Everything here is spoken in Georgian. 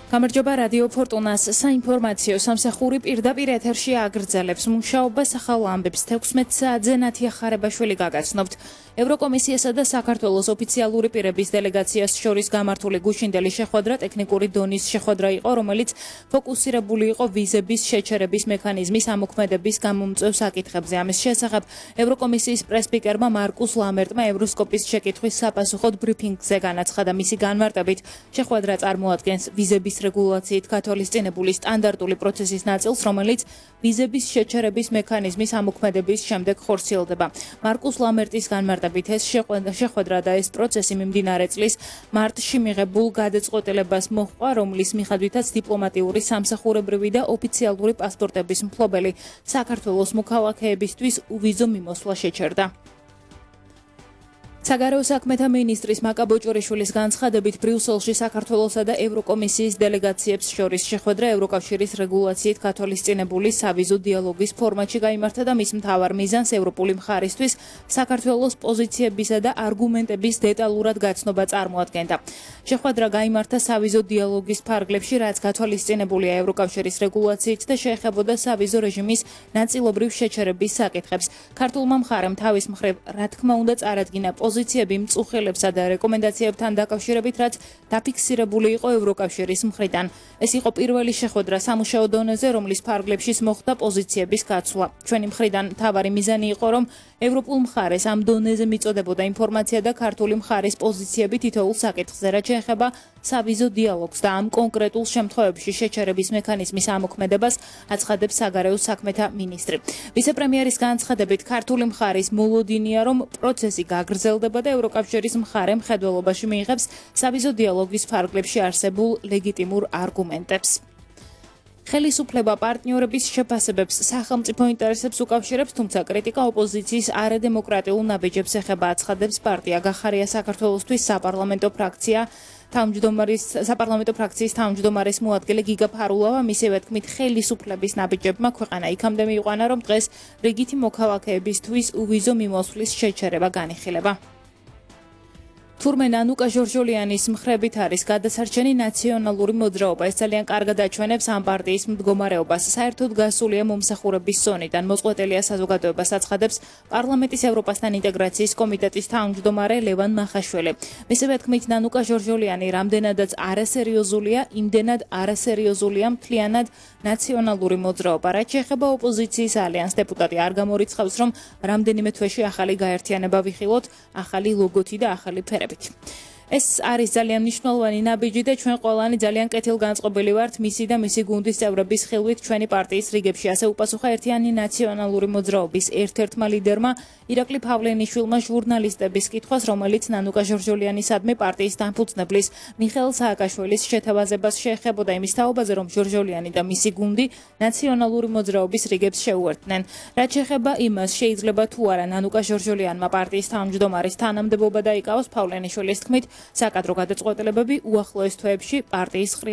გამარჯობა რადიო ფორტუნას საინფორმაციო სამსახური პირდაპირ ეთერში აგრძელებს მუშაობას ახალ ამბებს 16 საათზე ნათია ხარებაშვილი გაგაცნობთ. ევროკომისიასა და საქართველოს ოფიციალური პირების დელეგაციას შორის გამართული გუშინდელი შეხვედრა ტექნიკური დონის შეხვედრა იყო, რომელიც ფოკუსირებული იყო ვიზების შეჩერების მექანიზმის ამოქმედების გამომწვევ საკითხებზე. ამის შესახებ ევროკომისიის პრესპიკერმა მარკუს ლამერტმა ევროსკოპის შეკითხვის საპასუხოდ ბრიფინგზე განაცხადა. მისი განმარტებით შეხვედრა წარმოადგენს ვიზების რეგულაციით გათვალისწინებული სტანდარტული პროცესის ნაწილს, რომელიც ვიზების შეჩერების მექანიზმის ამოქმედების შემდეგ ხორციელდება. მარკუს ლამერტის განმარტებით ეს შეხვედრა და ეს პროცესი მიმდინარე წლის მარტში მიღებულ გადაწყვეტილებას მოჰყვა, რომლის მიხედვითაც დიპლომატიური, სამსახურებრივი და ოფიციალური პასპორტების მფლობელი საქართველოს მოქალაქეებისთვის უვიზო მიმოსვლა შეჩერდა. საგარეო საქმეთა მინისტრის მაკა ბოჭორიშვილის განცხადებით ბრიუსელში საქართველოსა და ევროკომისიის დელეგაციებს შორის შეხვედრა ევროკავშირის რეგულაციით გათვალისწინებული სავიზო დიალოგის ფორმატში გაიმართა და მის მთავარ მიზანს ევროპული მხარისთვის საქართველოს პოზიციებისა და არგუმენტების დეტალურად გაცნობა წარმოადგენდა. შეხვედრა გაიმართა სავიზო დიალოგის ფარგლებში, რაც გათვალისწინებულია ევროკავშირის რეგულაციით და შეეხებოდა სავიზო რეჟიმის ნაწილობრივ შეჩერების საკითხებს. ქართულმა მხარემ თავის მხრივ რა თქმა უნდა წარადგინა პოზიციები მწუხელებსა და რეკომენდაციებთან დაკავშირებით, რაც დაფიქსირებული იყო ევროკავშირის მხრიდან. ეს იყო პირველი შეხვედრა სამუშაო დონეზე, რომლის ფარგლებშიც მოხდა პოზიციების გაცვლა. ჩვენი მხრიდან მთავარი მიზანი იყო, რომ ევროპულ მხარეს ამ დონეზე მიწოდებოდა ინფორმაცია და ქართული მხარის პოზიციები თითოეულ საკითხზე, რაც შეეხება სავიზო დიალოგს და ამ კონკრეტულ შემთხვევებში შეჩერების მექანიზმის ამოქმედებას აცხადებს საგარეო საქმეთა მინისტრი. ვიცე-პრემიერის განცხადებით ქართული მხარის მოლოდინია, რომ პროცესი გაგრძელდება და ევროკავშირის მხარე მხედველობაში მიიღებს სავიზო დიალოგის ფარგლებში არსებულ ლეგიტიმურ არგუმენტებს. ხელისუფლება პარტნიორების შეფასებებს სახელმწიფო ინტერესებს უკავშირებს, თუმცა კრიტიკა ოპოზიციის არადემოკრატიულ ნაბიჯებს ეხება, აცხადებს პარტია გახარია საქართველოსთვის საპარლამენტო ფრაქციის თავმჯდომარის მოადგილე გიგა ფარულავა. მისივე თქმით, ხელისუფლების ნაბიჯებმა ქვეყანა იქამდე მიიყვანა, რომ დღეს რიგითი მოქალაქეებისთვის უვიზო მიმოსვლის შეჩერება განიხილება. თურმე ნანუკა ჟორჟოლიანის მხრებით არის გადასარჩენი ნაციონალური მოძრაობა. ეს ძალიან კარგად აჩვენებს ამ პარტიის მდგომარეობას. საერთოდ გასულია მომსახურების ზონიდან. მოწყვეტილია საზოგადოებას, აცხადებს პარლამენტის ევროპასთან ინტეგრაციის კომიტეტის თავმჯდომარე ლევან მახაშვილი. მისივე თქმით, ნანუკა ჟორჟოლიანი რამდენადაც არასერიოზულია, იმდენად არასერიოზულია მთლიანად ნაციონალური მოძრაობა. რაც შეეხება ოპოზიციის ალიანს, დეპუტატი არ გამორიცხავს, რომ რამდენიმე თვეში ახალი გაერთიანება ვიხილოთ, ახალი ლოგოთი და ახალი ფერები. ეს არის ძალიან მნიშვნელოვანი ნაბიჯი და ჩვენ ყველანი ძალიან კეთილგანწყობილი ვართ მისი და მისი გუნდის წევრების ხილვით ჩვენი პარტიის რიგებში. ასე უპასუხა ერთიანი ნაციონალური მოძრაობის ერთ-ერთმა ლიდერმა ირაკლი ფავლენიშვილმა ჟურნალისტების კითხვას, რომელიც ნანუკა ჟორჟოლიანისადმი პარტიის დამფუძნებლის მიხეილ სააკაშვილის შეთევაზებას შეეხებოდა იმის თაობაზე, რომ ჟორჟოლიანი და მისი გუნდი ნაციონალური მოძრაობის რიგებს შეუერთდნენ. რაც შეეხება იმას, შეიძლება თუ არა ნანუკა ჟორჟოლიანმა პარტიის თავმჯდომარის თანამდებობა დაიკავოს, ფავლენიშვილის თქმით, საკადრო გადაწყვეტილებები უახლოეს თვეებში პარტიის